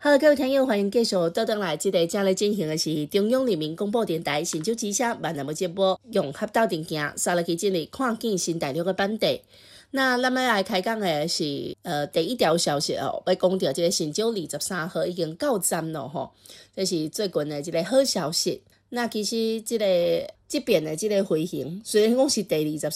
好，各位听友，欢迎继续倒转来，这个正在进行的是中央人民广播电台新竹之声万能的节目，用合斗阵行，三日去进入看见新大陆的版地。那咱们来开讲的是第一条消息哦，要讲到这个新竹23号已经到站了吼，这是最近的一个好消息。那其实这边的这个飞行，虽然讲是第23